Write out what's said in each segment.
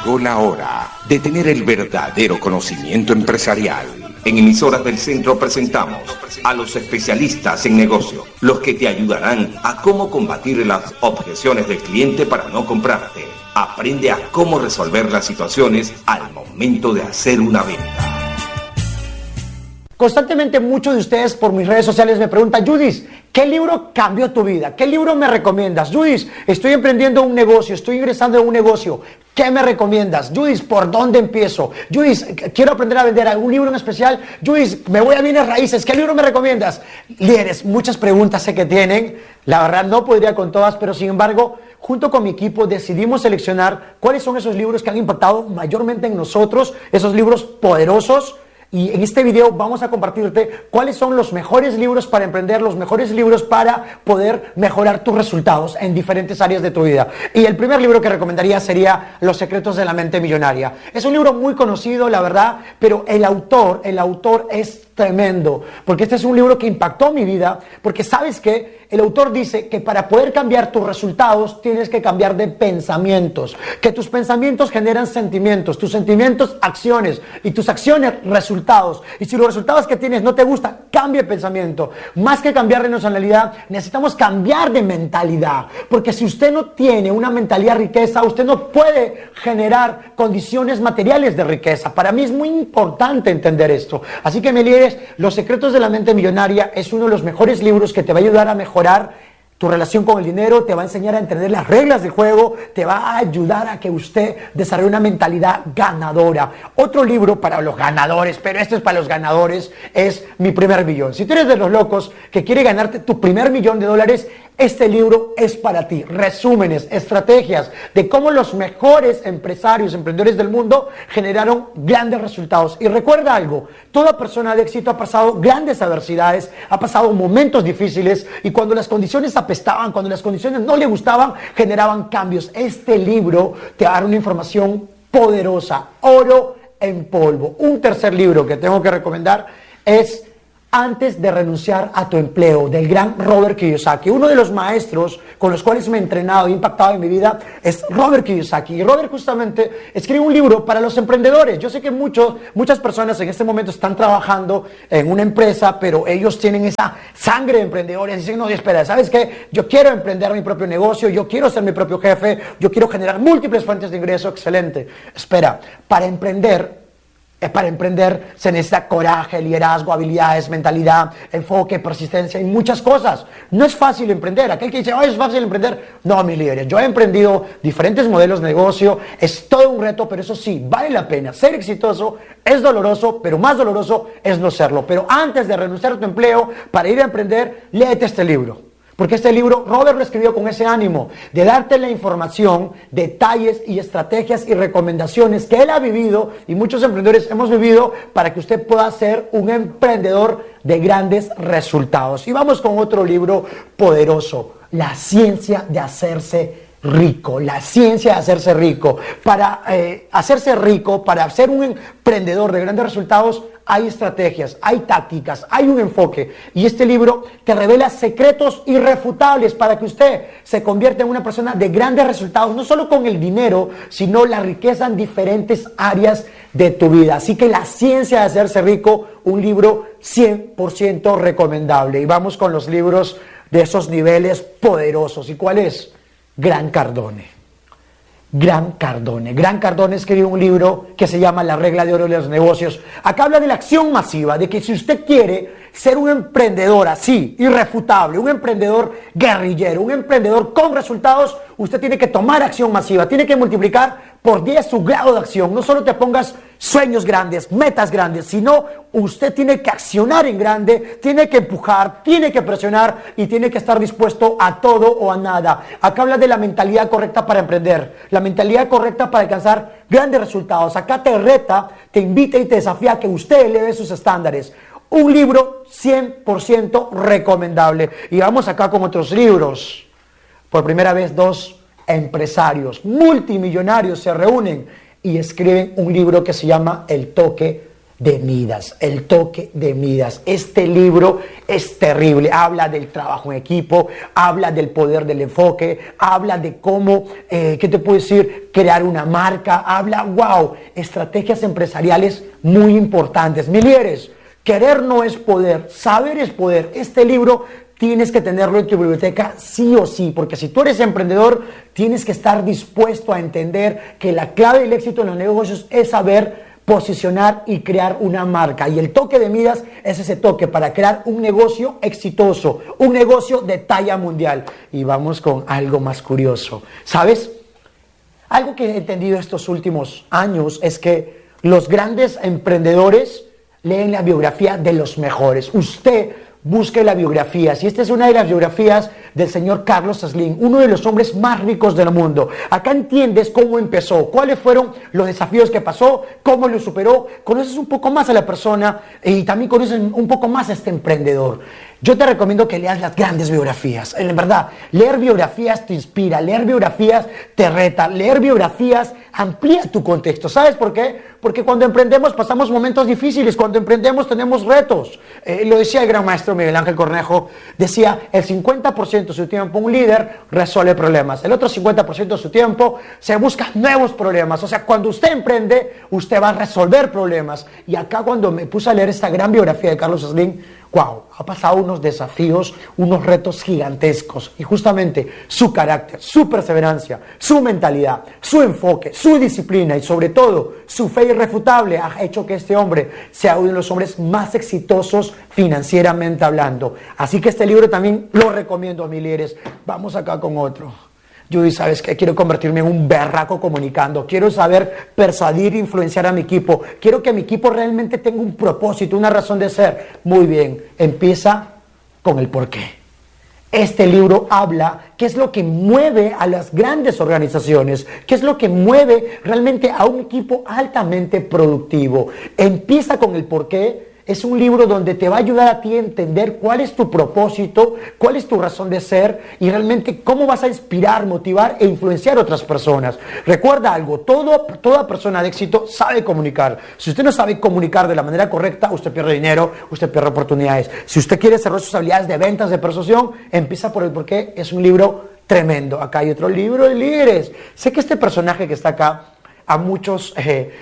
Llegó la hora de tener el verdadero conocimiento empresarial. En Emisoras del Centro presentamos a los especialistas en negocio, los que te ayudarán a cómo combatir las objeciones del cliente para no comprarte. Aprende a cómo resolver las situaciones al momento de hacer una venta. Constantemente muchos de ustedes por mis redes sociales me preguntan: Judith, ¿qué libro cambió tu vida? ¿Qué libro me recomiendas? Judith, estoy emprendiendo un negocio, estoy ingresando en un negocio. ¿Qué me recomiendas? Judith, ¿por dónde empiezo? Judith, quiero aprender a vender algún libro en especial. Judith, me voy a bienes raíces. ¿Qué libro me recomiendas? Líderes, muchas preguntas sé que tienen. La verdad no podría con todas, pero sin embargo, junto con mi equipo decidimos seleccionar cuáles son esos libros que han impactado mayormente en nosotros, esos libros poderosos. Y en este video vamos a compartirte cuáles son los mejores libros para emprender, los mejores libros para poder mejorar tus resultados en diferentes áreas de tu vida. Y el primer libro que recomendaría sería Los secretos de la mente millonaria. Es un libro muy conocido, la verdad, pero el autor es tremendo, porque este es un libro que impactó mi vida, porque sabes que el autor dice que para poder cambiar tus resultados tienes que cambiar de pensamientos, que tus pensamientos generan sentimientos, tus sentimientos acciones y tus acciones resultados, y si los resultados que tienes no te gustan, cambia de pensamiento. Más que cambiar de nacionalidad, necesitamos cambiar de mentalidad, porque si usted no tiene una mentalidad de riqueza, usted no puede generar condiciones materiales de riqueza. Para mí es muy importante entender esto, así que me líderes, Los secretos de la mente millonaria es uno de los mejores libros que te va a ayudar a mejorar tu relación con el dinero, te va a enseñar a entender las reglas del juego, te va a ayudar a que usted desarrolle una mentalidad ganadora. Otro libro para los ganadores, pero este es para los ganadores, es Mi primer millón. Si tú eres de los locos que quiere ganarte tu primer $1,000,000, este libro es para ti. Resúmenes, estrategias de cómo los mejores empresarios, emprendedores del mundo generaron grandes resultados. Y recuerda algo, toda persona de éxito ha pasado grandes adversidades, ha pasado momentos difíciles, y cuando las condiciones apestaban, cuando las condiciones no le gustaban, generaban cambios. Este libro te va a dar una información poderosa, oro en polvo. Un tercer libro que tengo que recomendar es Antes de renunciar a tu empleo, del gran Robert Kiyosaki. Uno de los maestros con los cuales me he entrenado y impactado en mi vida es Robert Kiyosaki. Y Robert justamente escribe un libro para los emprendedores. Yo sé que muchas personas en este momento están trabajando en una empresa, pero ellos tienen esa sangre de emprendedores. Dicen: no, espera, ¿sabes qué? Yo quiero emprender mi propio negocio, yo quiero ser mi propio jefe, yo quiero generar múltiples fuentes de ingreso. Excelente. Espera, para emprender se necesita coraje, liderazgo, habilidades, mentalidad, enfoque, persistencia y muchas cosas. No es fácil emprender. Aquel que dice: oh, es fácil emprender. No, mis líderes, yo he emprendido diferentes modelos de negocio, es todo un reto, pero eso sí, vale la pena. Ser exitoso es doloroso, pero más doloroso es no serlo. Pero antes de renunciar a tu empleo para ir a emprender, léete este libro. Porque este libro, Robert lo escribió con ese ánimo de darte la información, detalles y estrategias y recomendaciones que él ha vivido y muchos emprendedores hemos vivido para que usted pueda ser un emprendedor de grandes resultados. Y vamos con otro libro poderoso, La ciencia de hacerse rico. La ciencia de hacerse rico. Para hacerse rico, para ser un emprendedor de grandes resultados, hay estrategias, hay tácticas, hay un enfoque. Y este libro te revela secretos irrefutables para que usted se convierta en una persona de grandes resultados, no solo con el dinero, sino la riqueza en diferentes áreas de tu vida. Así que La ciencia de hacerse rico, un libro 100% recomendable. Y vamos con los libros de esos niveles poderosos. ¿Y cuál es? Grant Cardone. Grant Cardone escribió un libro que se llama La regla de oro de los negocios. Acá habla de la acción masiva, de que si usted quiere ser un emprendedor así, irrefutable, un emprendedor guerrillero, un emprendedor con resultados, usted tiene que tomar acción masiva, tiene que multiplicar por 10 su grado de acción. No solo te pongas sueños grandes, metas grandes, sino usted tiene que accionar en grande, tiene que empujar, tiene que presionar y tiene que estar dispuesto a todo o a nada. Acá habla de la mentalidad correcta para emprender, la mentalidad correcta para alcanzar grandes resultados. Acá te reta, te invita y te desafía a que usted eleve sus estándares. Un libro 100% recomendable. Y vamos acá con otros libros. Por primera vez, dos multimillonarios se reúnen y escriben un libro que se llama El toque de Midas, el toque de Midas. Este libro es terrible, habla del trabajo en equipo, habla del poder del enfoque, habla de cómo, ¿qué te puedo decir? Crear una marca, habla, estrategias empresariales muy importantes. Mi líderes, querer no es poder, saber es poder. Este libro tienes que tenerlo en tu biblioteca sí o sí, porque si tú eres emprendedor, tienes que estar dispuesto a entender que la clave del éxito en los negocios es saber posicionar y crear una marca. Y el toque de Midas es ese toque para crear un negocio exitoso, un negocio de talla mundial. Y vamos con algo más curioso. ¿Sabes? Algo que he entendido estos últimos años es que los grandes emprendedores leen la biografía de los mejores. Usted busque la biografía. Si esta es una de las biografías del señor Carlos Slim, uno de los hombres más ricos del mundo. Acá entiendes cómo empezó, cuáles fueron los desafíos que pasó, cómo lo superó, conoces un poco más a la persona y también conoces un poco más a este emprendedor. Yo te recomiendo que leas las grandes biografías. En verdad, leer biografías te inspira, leer biografías te reta, leer biografías amplía tu contexto. ¿Sabes por qué? Porque cuando emprendemos pasamos momentos difíciles, cuando emprendemos tenemos retos. Lo decía el gran maestro Miguel Ángel Cornejo, decía, el 50% de su tiempo un líder resuelve problemas, el otro 50% de su tiempo se busca nuevos problemas. O sea, cuando usted emprende, usted va a resolver problemas. Y acá cuando me puse a leer esta gran biografía de Carlos Slim, ha pasado unos desafíos, unos retos gigantescos, y justamente su carácter, su perseverancia, su mentalidad, su enfoque, su disciplina y sobre todo su fe irrefutable ha hecho que este hombre sea uno de los hombres más exitosos financieramente hablando. Así que este libro también lo recomiendo a mis líderes. Vamos acá con otro. Judy, ¿sabes qué? Quiero convertirme en un berraco comunicando. Quiero saber persuadir e influenciar a mi equipo. Quiero que mi equipo realmente tenga un propósito, una razón de ser. Muy bien, empieza con el porqué. Este libro habla qué es lo que mueve a las grandes organizaciones, qué es lo que mueve realmente a un equipo altamente productivo. Empieza con el porqué. Es un libro donde te va a ayudar a ti a entender cuál es tu propósito, cuál es tu razón de ser y realmente cómo vas a inspirar, motivar e influenciar a otras personas. Recuerda algo, toda persona de éxito sabe comunicar. Si usted no sabe comunicar de la manera correcta, usted pierde dinero, usted pierde oportunidades. Si usted quiere desarrollar sus habilidades de ventas, de persuasión, empieza por el porqué. Es un libro tremendo. Acá hay otro libro de líderes. Sé que este personaje que está acá a muchos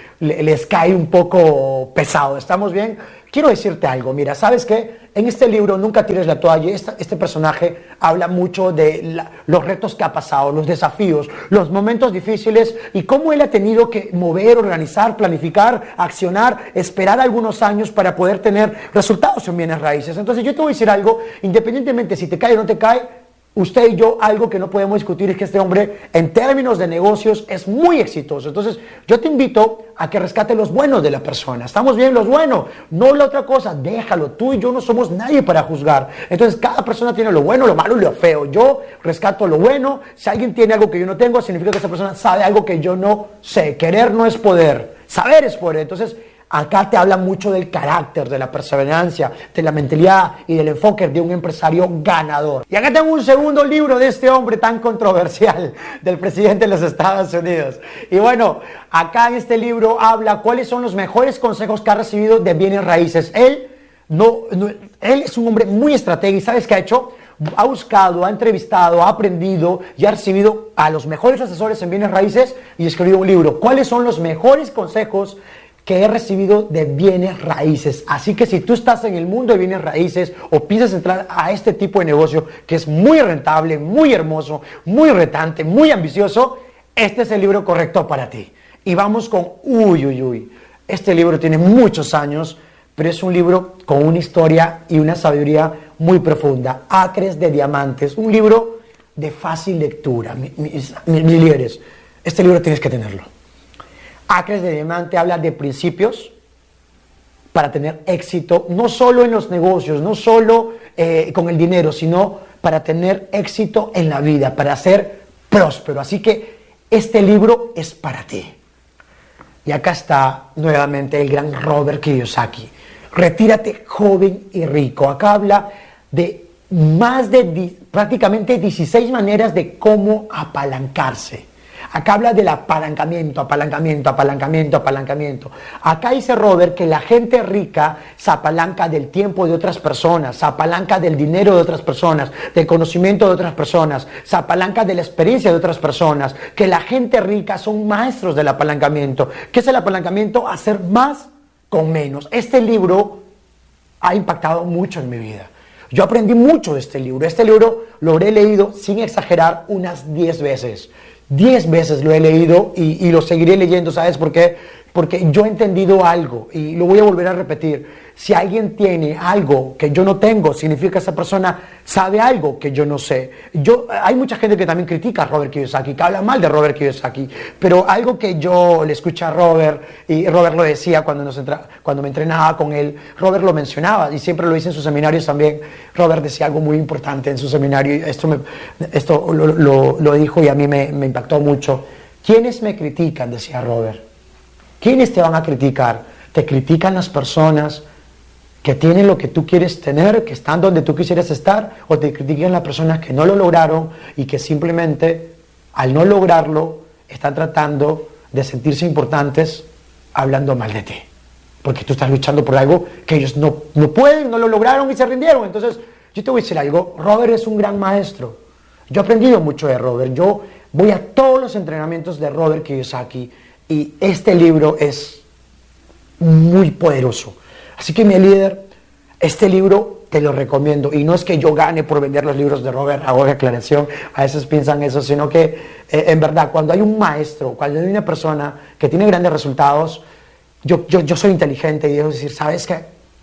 les cae un poco pesado. ¿Estamos bien? Quiero decirte algo, mira, ¿sabes qué? En este libro, Nunca tires la toalla, este personaje habla mucho de los retos que ha pasado, los desafíos, los momentos difíciles y cómo él ha tenido que mover, organizar, planificar, accionar, esperar algunos años para poder tener resultados en bienes raíces. Entonces yo te voy a decir algo, independientemente si te cae o no te cae, usted y yo, algo que no podemos discutir es que este hombre, en términos de negocios, es muy exitoso. Entonces, yo te invito a que rescate los buenos de la persona. ¿Estamos bien? Los buenos, no la otra cosa. Déjalo. Tú y yo no somos nadie para juzgar. Entonces, cada persona tiene lo bueno, lo malo y lo feo. Yo rescato lo bueno. Si alguien tiene algo que yo no tengo, significa que esa persona sabe algo que yo no sé. Querer no es poder. Saber es poder. Entonces, acá te habla mucho del carácter, de la perseverancia, de la mentalidad y del enfoque de un empresario ganador. Y acá tengo un segundo libro de este hombre tan controversial, del presidente de los Estados Unidos. Y bueno, acá en este libro habla cuáles son los mejores consejos que ha recibido de bienes raíces. Él es un hombre muy estratega y ¿sabes qué ha hecho? Ha buscado, ha entrevistado, ha aprendido y ha recibido a los mejores asesores en bienes raíces y escribió un libro. ¿Cuáles son los mejores consejos que he recibido de bienes raíces? Así que si tú estás en el mundo de bienes raíces o piensas entrar a este tipo de negocio que es muy rentable, muy hermoso, muy retante, muy ambicioso, este es el libro correcto para ti. Y vamos con este libro tiene muchos años, pero es un libro con una historia y una sabiduría muy profunda. Acres de Diamantes, un libro de fácil lectura. Mis líderes, este libro tienes que tenerlo. Acres de Diamante habla de principios para tener éxito, no solo en los negocios, no solo con el dinero, sino para tener éxito en la vida, para ser próspero. Así que este libro es para ti. Y acá está nuevamente el gran Robert Kiyosaki. Retírate joven y rico. Acá habla de prácticamente 16 maneras de cómo apalancarse. Acá habla del apalancamiento. Acá dice Robert que la gente rica se apalanca del tiempo de otras personas, se apalanca del dinero de otras personas, del conocimiento de otras personas, se apalanca de la experiencia de otras personas, que la gente rica son maestros del apalancamiento. ¿Qué es el apalancamiento? Hacer más con menos. Este libro ha impactado mucho en mi vida. Yo aprendí mucho de este libro. Este libro lo habré leído, sin exagerar, unas 10 veces. 10 veces lo he leído y lo seguiré leyendo. ¿Sabes por qué? Porque yo he entendido algo y lo voy a volver a repetir. Si alguien tiene algo que yo no tengo, significa que esa persona sabe algo que yo no sé. Hay mucha gente que también critica a Robert Kiyosaki, que habla mal de Robert Kiyosaki, pero algo que yo le escuché a Robert, y Robert lo decía cuando me entrenaba con él, Robert lo mencionaba y siempre lo dice en sus seminarios también. Robert decía algo muy importante en su seminario y esto lo dijo y a mí me impactó mucho. ¿Quiénes me critican?, decía Robert. ¿Quiénes te van a criticar? Te critican las personas que tienen lo que tú quieres tener, que están donde tú quisieras estar, o te critican las personas que no lo lograron y que simplemente al no lograrlo están tratando de sentirse importantes hablando mal de ti, porque tú estás luchando por algo que ellos no pueden, no lo lograron y se rindieron. Entonces yo te voy a decir algo, Robert es un gran maestro. Yo he aprendido mucho de Robert. Yo voy a todos los entrenamientos de Robert Kiyosaki y este libro es muy poderoso. Así que, mi líder, este libro te lo recomiendo. Y no es que yo gane por vender los libros de Robert, hago la aclaración, a veces piensan eso, sino que en verdad, cuando hay un maestro, cuando hay una persona que tiene grandes resultados, yo soy inteligente y debo decir, ¿sabes qué?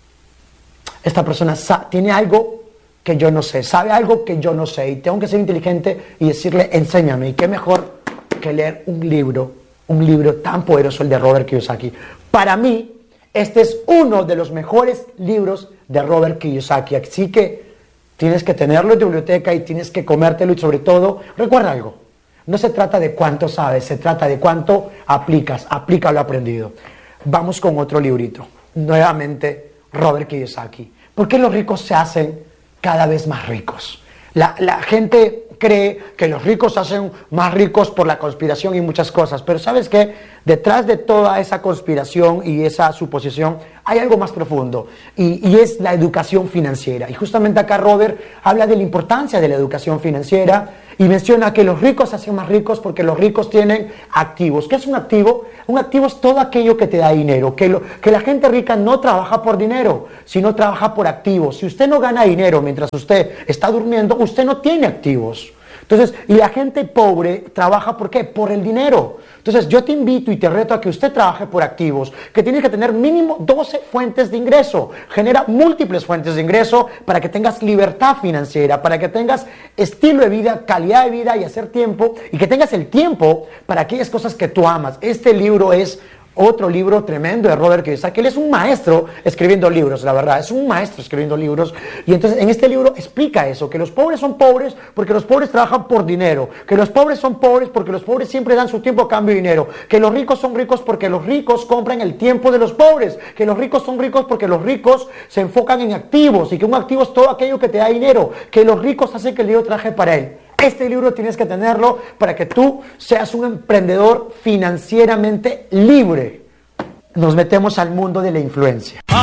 Esta persona tiene algo que yo no sé, sabe algo que yo no sé, y tengo que ser inteligente y decirle, enséñame. Y qué mejor que leer un libro tan poderoso, el de Robert Kiyosaki. Para mí, este es uno de los mejores libros de Robert Kiyosaki. Así que tienes que tenerlo en tu biblioteca y tienes que comértelo. Y sobre todo, recuerda algo. No se trata de cuánto sabes, se trata de cuánto aplicas. Aplica lo aprendido. Vamos con otro librito. Nuevamente, Robert Kiyosaki. ¿Por qué los ricos se hacen cada vez más ricos? La gente cree que los ricos se hacen más ricos por la conspiración y muchas cosas, pero ¿sabes qué? Detrás de toda esa conspiración y esa suposición hay algo más profundo y es la educación financiera. Y justamente acá Robert habla de la importancia de la educación financiera y menciona que los ricos se hacen más ricos porque los ricos tienen activos. ¿Qué es un activo? Un activo es todo aquello que te da dinero, que la gente rica no trabaja por dinero, sino trabaja por activos. Si usted no gana dinero mientras usted está durmiendo, usted no tiene activos. Entonces, y la gente pobre trabaja ¿por qué? Por el dinero. Entonces, yo te invito y te reto a que usted trabaje por activos, que tiene que tener mínimo 12 fuentes de ingreso. Genera múltiples fuentes de ingreso para que tengas libertad financiera, para que tengas estilo de vida, calidad de vida y hacer tiempo, y que tengas el tiempo para aquellas cosas que tú amas. Este libro es otro libro tremendo de Robert Kiyosaki. Él es un maestro escribiendo libros, la verdad, es un maestro escribiendo libros. Y entonces en este libro explica eso, que los pobres son pobres porque los pobres trabajan por dinero, que los pobres son pobres porque los pobres siempre dan su tiempo a cambio de dinero, que los ricos son ricos porque los ricos compran el tiempo de los pobres, que los ricos son ricos porque los ricos se enfocan en activos y que un activo es todo aquello que te da dinero, que los ricos hacen que el dinero trabaje para él. Este libro tienes que tenerlo para que tú seas un emprendedor financieramente libre. Nos metemos al mundo de la influencia.